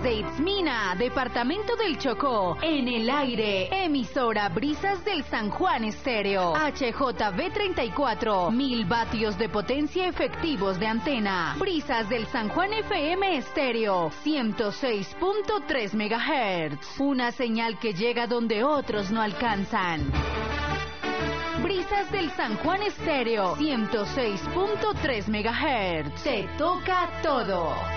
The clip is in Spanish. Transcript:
desde Itzmina, departamento del Chocó, en el aire, emisora Brisas del San Juan Estéreo, HJB 34, 1000 vatios de potencia efectivos de antena, Brisas del San Juan FM Estéreo, 106.3 MHz, una señal que llega donde otros no alcanzan. Brisas del San Juan Estéreo, 106.3 MHz, te toca todo.